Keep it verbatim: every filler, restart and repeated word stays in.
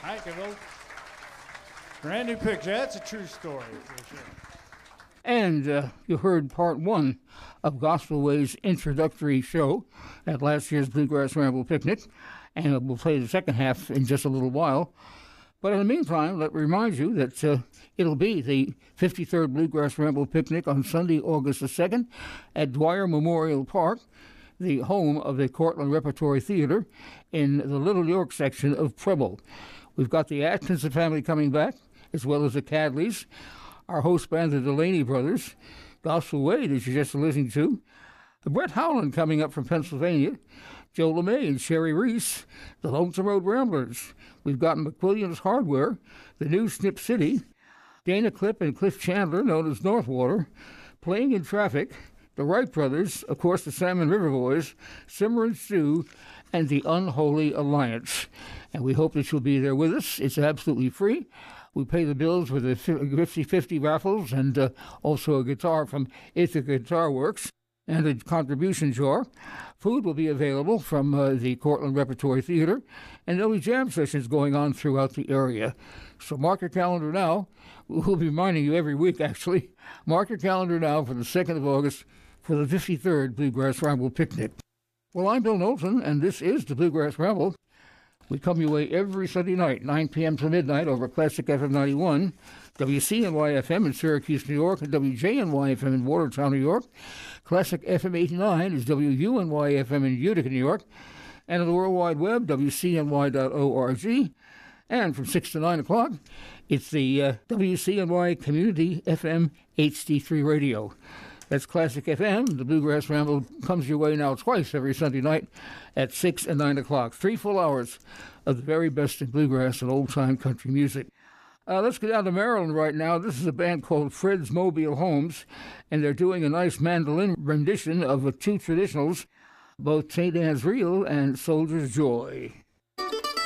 Thank you, Will. Brand new picture. That's a true story for sure. And uh, you heard part one of Gospel Way's introductory show at last year's Bluegrass Ramble Picnic, and we'll play the second half in just a little while. But in the meantime, let me remind you that uh, it'll be the fifty-third Bluegrass Ramble Picnic on Sunday, August the second at Dwyer Memorial Park, the home of the Cortland Repertory Theater in the Little York section of Preble. We've got the Atkinson family coming back, as well as the Cadleys, our host band, the Delaney Brothers, Gospel Way that you just listened to, Brett Howland coming up from Pennsylvania, Joe LeMay and Sherry Reese, the Lonesome Road Ramblers. We've got McWilliams Hardware, the new Snip City, Dana Clip and Cliff Chandler, known as Northwater, Playing in Traffic, the Wright Brothers, of course the Salmon River Boys, Simmer and Stew, and the Unholy Alliance. And we hope that you'll be there with us. It's absolutely free. We pay the bills with the fifty-fifty raffles and uh, also a guitar from Ithaca Guitar Works and a contribution jar. Food will be available from uh, the Cortland Repertory Theater, and there'll be jam sessions going on throughout the area. So mark your calendar now. We'll be reminding you every week, actually. Mark your calendar now for the second of August for the fifty-third Bluegrass Ramble Picnic. Well, I'm Bill Knowlton, and this is the Bluegrass Ramble. We come your way every Sunday night, nine p.m. to midnight, over Classic F M ninety-one, W C N Y F M in Syracuse, New York, and W J N Y F M in Watertown, New York. Classic F M eighty-nine is W U N Y F M in Utica, New York. And on the World Wide Web, W C N Y dot org. And from six to nine o'clock, it's the uh, W C N Y Community F M H D three Radio. That's Classic F M. The Bluegrass Ramble comes your way now twice every Sunday night at six and nine o'clock. Three full hours of the very best in bluegrass and old-time country music. Uh, let's go down to Maryland right now. This is a band called Fred's Mobile Homes, and they're doing a nice mandolin rendition of uh, two traditionals, both Saint Anne's Reel and Soldier's Joy.